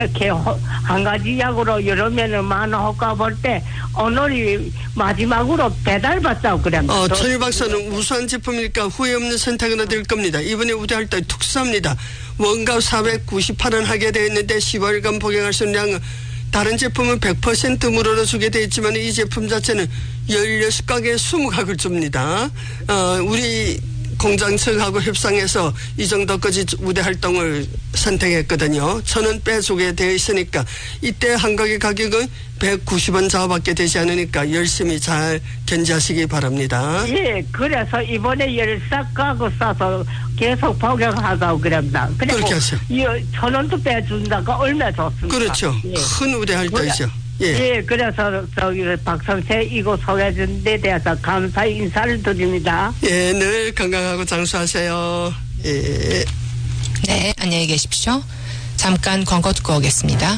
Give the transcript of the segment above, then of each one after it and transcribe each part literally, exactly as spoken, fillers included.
이렇게 한 가지 약으로 여름에는 많은 효과 볼 때 오늘이 마지막으로 배달받자고 그래. 어, 천희 박사는 우수한 제품이니까 후회 없는 선택 하나 될 겁니다. 이번에 우대할 때 특수합니다. 원가 사백구십팔 원 하게 되어 있는데 십오일간 복용할 수 있는 양은 다른 제품은 백 퍼센트 무료로 주게 되어 있지만 이 제품 자체는 열여섯 가게 이십 각을 줍니다. 어, 우리 공장 측하고 협상해서 이 정도까지 우대 활동을 선택했거든요. 천 원 빼주게 되어 있으니까 이때 한 가게 가격은 백구십 원 좌우밖에 되지 않으니까 열심히 잘 견제하시기 바랍니다. 예, 그래서 이번에 열싹 가구 싸서 계속 복용하자고 그럽니다. 그렇게 하세요. 천 원도 빼준다가 얼마나 좋습니까? 그렇죠. 예. 큰 우대 활동이죠. 예. 예, 그래서 저기 박성태 이거 소개해준 데 대해서 감사 인사를 드립니다. 예, 늘 건강하고 장수하세요. 예. 네, 안녕히 계십시오. 잠깐 광고 듣고 오겠습니다.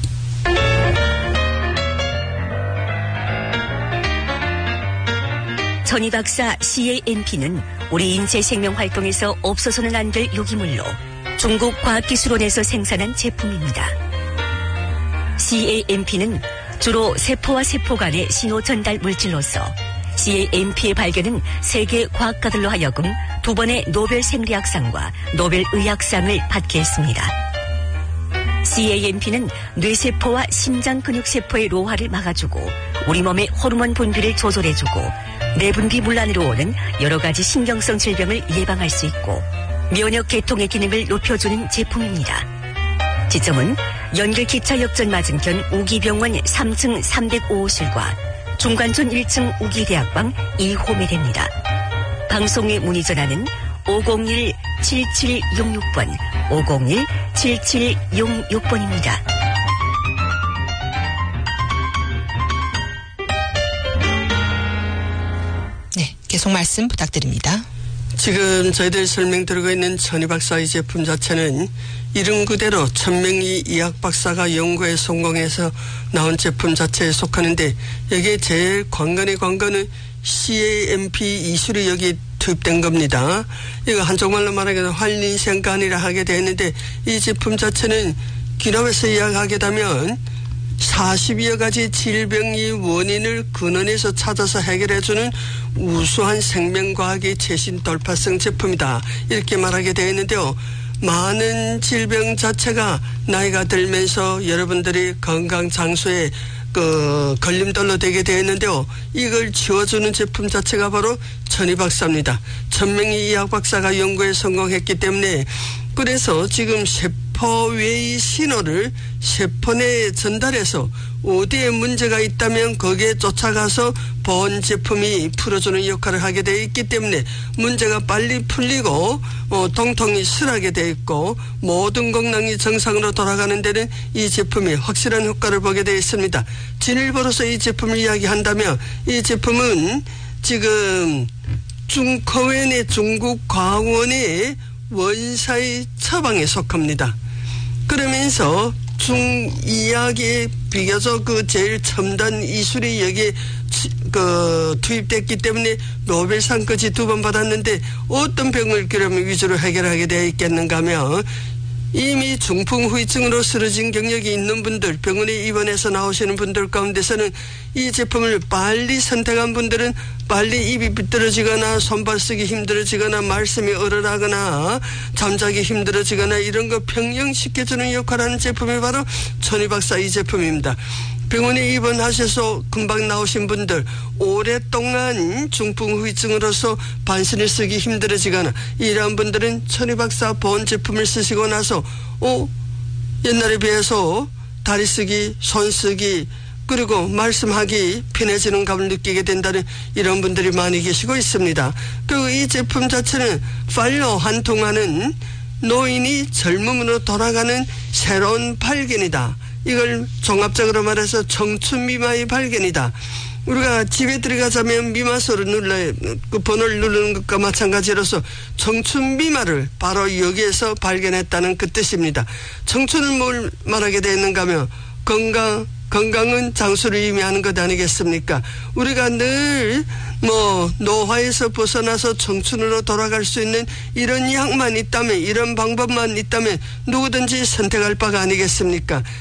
천희 박사 씨에이엠피는 우리 인체 생명 활동에서 없어서는 안 될 유기물로 중국 과학기술원에서 생산한 제품입니다. 씨에이엠피는 주로 세포와 세포 간의 신호 전달 물질로서 씨에이엠피의 발견은 세계 과학가들로 하여금 두 번의 노벨 생리학상과 노벨 의학상을 받게 했습니다. 씨에이엠피는 뇌세포와 심장 근육세포의 노화를 막아주고 우리 몸의 호르몬 분비를 조절해주고 내분비 문란으로 오는 여러 가지 신경성 질병을 예방할 수 있고 면역 계통의 기능을 높여주는 제품입니다. 지점은 연결기차역전 맞은편 우기병원 삼 층 삼백오 호실과 중관촌 일 층 우기대학방 이 호에 됩니다. 방송에 문의 전화는 오공일 칠칠육육 번, 오공일 칠칠육육 번입니다. 네, 계속 말씀 부탁드립니다. 지금 저희들 설명드리고 있는 천희 박사 이 제품 자체는 이름 그대로 천명희 의학 박사가 연구에 성공해서 나온 제품 자체에 속하는데 여기에 제일 관건의 관건은 씨에이엠피 이술이 여기 투입된 겁니다. 이거 한쪽말로 말하면 활린생간이라 하게 되었는데 이 제품 자체는 기업에서 이야기하게 되면 사십여 가지 질병의 원인을 근원에서 찾아서 해결해주는 우수한 생명과학의 최신 돌파성 제품이다. 이렇게 말하게 되어 있는데요. 많은 질병 자체가 나이가 들면서 여러분들이 건강 장수에 그 걸림돌로 되게 되어 있는데요. 이걸 지워주는 제품 자체가 바로 천희 박사입니다. 천명희 의학 박사가 연구에 성공했기 때문에 그래서 지금 세포 외의 신호를 세포 내에 전달해서 어디에 문제가 있다면 거기에 쫓아가서 보온 제품이 풀어주는 역할을 하게 되어 있기 때문에 문제가 빨리 풀리고 어, 통통이 슬하게 되어 있고 모든功能이 정상으로 돌아가는 데는 이 제품이 확실한 효과를 보게 되어 있습니다. 진일보로서 이 제품을 이야기한다면 이 제품은 지금 중科院의 중국 과학원의 원사의 처방에 속합니다. 그러면서 중의학의 비교적 그 제일 첨단 이술이 여기에 그 투입됐기 때문에 노벨상까지 두 번 받았는데 어떤 병을 그러면 위주로 해결하게 되어 있겠는가 하면 이미 중풍 후유증으로 쓰러진 경력이 있는 분들, 병원에 입원해서 나오시는 분들 가운데서는 이 제품을 빨리 선택한 분들은 빨리 입이 비뚤어지거나 손발 쓰기 힘들어지거나 말씀이 어눌하거나 잠자기 힘들어지거나 이런 거 평형시켜주는 역할을 하는 제품이 바로 천희 박사 이 제품입니다. 병원에 입원하셔서 금방 나오신 분들 오랫동안 중풍 후유증으로서 반신을 쓰기 힘들어지거나 이러한 분들은 천희 박사 보온 제품을 쓰시고 나서 어 옛날에 비해서 다리 쓰기 손 쓰기 그리고 말씀하기 편해지는 감을 느끼게 된다는 이런 분들이 많이 계시고 있습니다. 그리고 이 제품 자체는 팔로 한통하는 노인이 젊음으로 돌아가는 새로운 발견이다. 이걸 종합적으로 말해서 청춘 미마의 발견이다. 우리가 집에 들어가자면 미마소를 눌러야 그 번호를 누르는 것과 마찬가지로서 청춘 미마를 바로 여기에서 발견했다는 그 뜻입니다. 청춘은 뭘 말하게 되는가 하면 건강, 건강은 장수를 의미하는 것 아니겠습니까? 우리가 늘 뭐 노화에서 벗어나서 청춘으로 돌아갈 수 있는 이런 약만 있다면, 이런 방법만 있다면 누구든지 선택할 바가 아니겠습니까?